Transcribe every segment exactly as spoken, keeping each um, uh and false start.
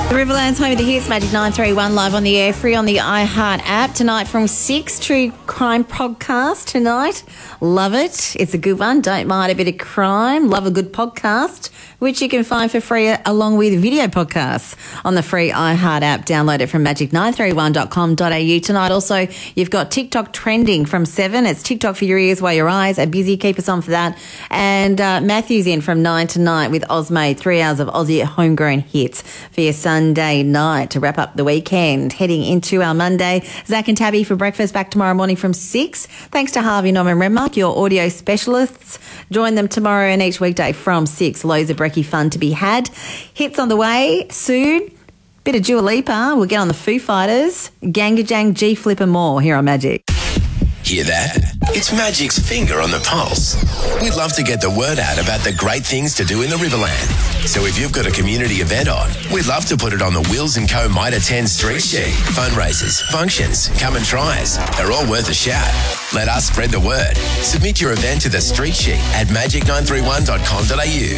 The Riverland's home of the hits, Magic nine three one, live on the air, free on the iHeart app. Tonight from six, True Crime Podcast tonight. Love it. It's a good one. Don't mind a bit of crime. Love a good podcast, which you can find for free along with video podcasts on the free iHeart app. Download it from magic nine three one dot com dot a u. Tonight also, you've got TikTok trending from seven. It's TikTok for your ears while your eyes are busy. Keep us on for that. And uh, Matthew's in from nine to nine with Ozmade. Three hours of Aussie homegrown hits for your Sunday night to wrap up the weekend. Heading into our Monday, Zach and Tabby for breakfast back tomorrow morning from six. Thanks to Harvey Norman Renmark, your audio specialists. Join them tomorrow and each weekday from six. Loads of brekkie fun to be had. Hits on the way soon. Bit of Dua Lipa. We'll get on the Foo Fighters. Gangajang, G Flip and more here on Magic. Hear that? It's Magic's finger on the pulse. We'd love to get the word out about the great things to do in the Riverland. So if you've got a community event on, we'd love to put it on the Wills and Co Might Attend Street Sheet. Fundraisers, functions, come and tries. They're all worth a shout. Let us spread the word. Submit your event to the Street Sheet at magic nine three one dot com dot a u.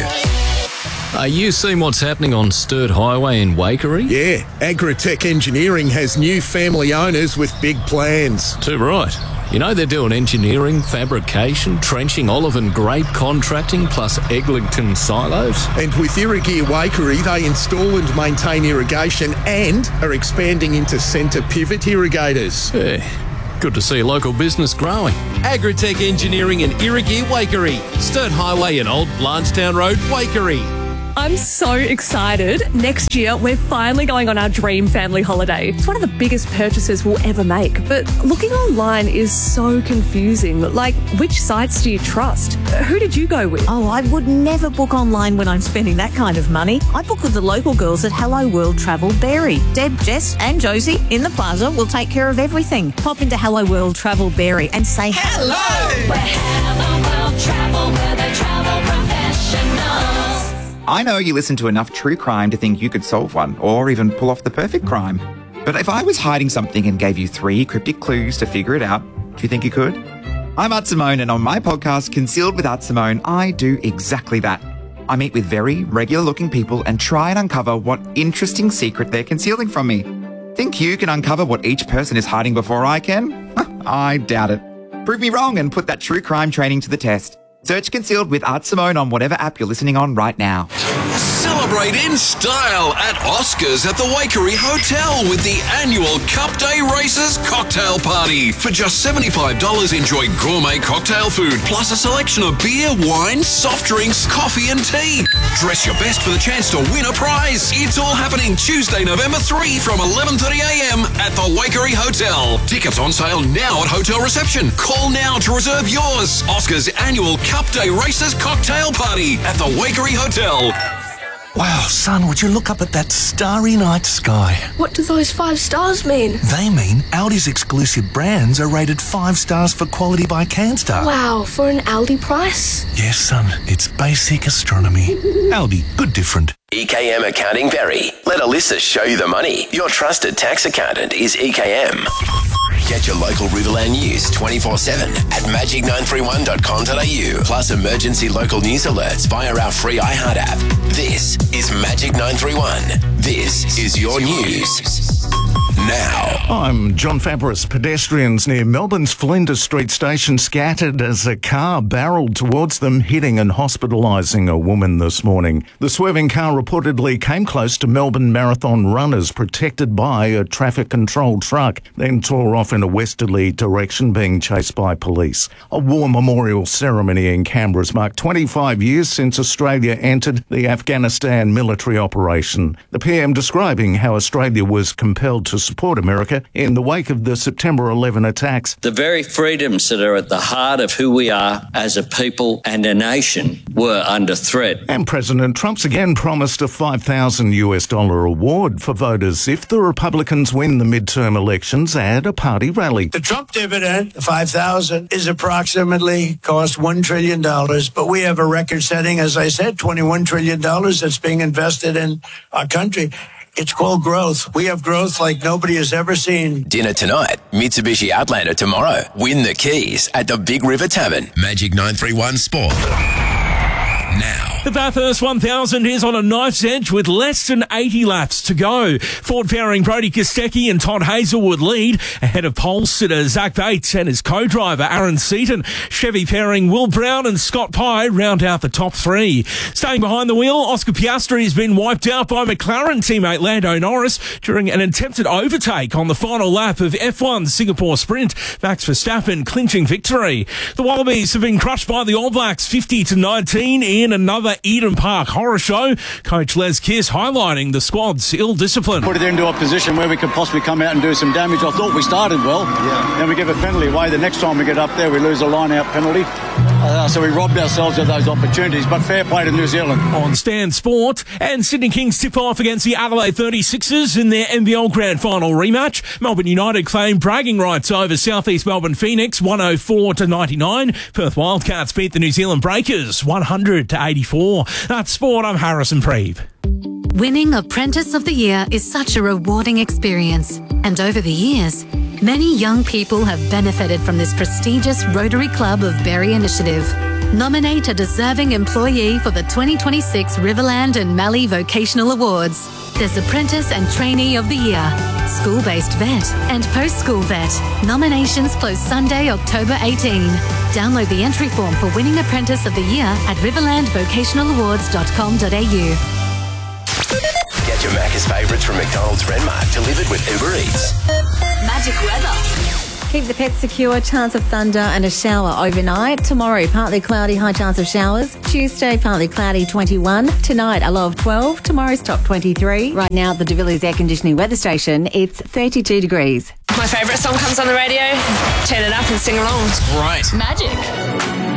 Are you seeing what's happening on Sturt Highway in Waikerie? Yeah, Agritech Engineering has new family owners with big plans. Too right. You know they're doing engineering, fabrication, trenching, olive and grape contracting, plus Eglinton silos. And with Irrigear Waikerie, they install and maintain irrigation and are expanding into centre pivot irrigators. Yeah. Good to see local business growing. Agritech Engineering and Irrigear Waikerie. Sturt Highway and Old Blanchetown Road, Waikerie. I'm so excited. Next year, we're finally going on our dream family holiday. It's one of the biggest purchases we'll ever make, but looking online is so confusing. Like, which sites do you trust? Who did you go with? Oh, I would never book online when I'm spending that kind of money. I book with the local girls at Hello World Travel Berry. Deb, Jess and Josie in the plaza will take care of everything. Pop into Hello World Travel Berry and say hello. Hello! We're Hello World Travel, we're the travel professionals. I know you listen to enough true crime to think you could solve one, or even pull off the perfect crime. But if I was hiding something and gave you three cryptic clues to figure it out, do you think you could? I'm Art Simone, and on my podcast, Concealed with Art Simone, I do exactly that. I meet with very regular-looking people and try and uncover what interesting secret they're concealing from me. Think you can uncover what each person is hiding before I can? I doubt it. Prove me wrong and put that true crime training to the test. Search Concealed with Art Simone on whatever app you're listening on right now. Celebrate in style at Oscars at the Waikerie Hotel with the annual Cup Day Races Cocktail Party. For just seventy-five dollars, enjoy gourmet cocktail food, plus a selection of beer, wine, soft drinks, coffee and tea. Dress your best for the chance to win a prize. It's all happening Tuesday, November third from eleven thirty a m at the Waikerie Hotel. Tickets on sale now at hotel reception. Call now to reserve yours. Oscars annual Cup Day Races Cocktail Party at the Waikerie Hotel. Wow, son, would you look up at that starry night sky? What do those five stars mean? They mean Aldi's exclusive brands are rated five stars for quality by CanStar. Wow, for an Aldi price? Yes, son, it's basic astronomy. Aldi, good different. E K M Accounting Berry. Let Alyssa show you the money. Your trusted tax accountant is E K M. Get your local Riverland news twenty-four seven at magic nine three one dot com dot a u. Plus emergency local news alerts via our free iHeart app. This is Magic nine three one. This is your news. Now. I'm John Fabris. Pedestrians near Melbourne's Flinders Street station scattered as a car barreled towards them, hitting and hospitalising a woman this morning. The swerving car reportedly came close to Melbourne Marathon runners protected by a traffic control truck, then tore off in a westerly direction, being chased by police. A war memorial ceremony in Canberra has marked twenty-five years since Australia entered the Afghanistan military operation. The P M describing how Australia was compelled to support America in the wake of the September eleventh attacks. The very freedoms that are at the heart of who we are as a people and a nation were under threat. And President Trump's again promised a five thousand US dollar award for voters if the Republicans win the midterm elections at a party rally. The Trump dividend, the five thousand, is approximately cost one trillion dollars, but we have a record-setting, as I said, twenty-one trillion dollars that's being invested in our country. It's called growth. We have growth like nobody has ever seen. Dinner tonight, Mitsubishi Outlander tomorrow. Win the keys at the Big River Tavern. Magic nine three one Sport. Now. The Bathurst one thousand is on a knife's edge with less than eighty laps to go. Ford pairing Brody Kostecki and Todd Hazelwood lead ahead of pole sitter Zach Bates and his co-driver Aaron Seaton. Chevy pairing Will Brown and Scott Pye round out the top three. Staying behind the wheel, Oscar Piastri has been wiped out by McLaren teammate Lando Norris during an attempted overtake on the final lap of F one Singapore Sprint. Max Verstappen clinching victory. The Wallabies have been crushed by the All Blacks fifty to nineteen in another Eden Park horror show. Coach Les Kiss highlighting the squad's ill discipline. Put it into a position where we could possibly come out and do some damage. I thought we started well. Yeah. Then we give a penalty away. The next time we get up there, we lose a line-out penalty. Uh, so we robbed ourselves of those opportunities. But fair play to New Zealand. On Stan Sport, and Sydney Kings tip off against the Adelaide thirty-sixers in their N B L Grand Final rematch. Melbourne United claim bragging rights over South East Melbourne Phoenix one oh four to ninety-nine. Perth Wildcats beat the New Zealand Breakers one hundred to eighty-four. That's Sport. I'm Harrison Preeve. Winning Apprentice of the Year is such a rewarding experience, and over the years, many young people have benefited from this prestigious Rotary Club of Berry initiative. Nominate a deserving employee for the twenty twenty-six Riverland and Mallee Vocational Awards. There's Apprentice and Trainee of the Year, School-Based Vet, and Post-School Vet. Nominations close Sunday, October eighteenth. Download the entry form for Winning Apprentice of the Year at riverland vocational awards dot com dot a u. Get your Macca's favourites from McDonald's Renmark delivered with Uber Eats. Magic weather. Keep the pets secure. Chance of thunder and a shower overnight. Tomorrow, partly cloudy, high chance of showers. Tuesday, partly cloudy, twenty-one. Tonight, a low of twelve. Tomorrow's top twenty-three. Right now, at the De Villiers Air Conditioning weather station, it's thirty-two degrees. My favourite song comes on the radio. Turn it up and sing along. Right. Magic.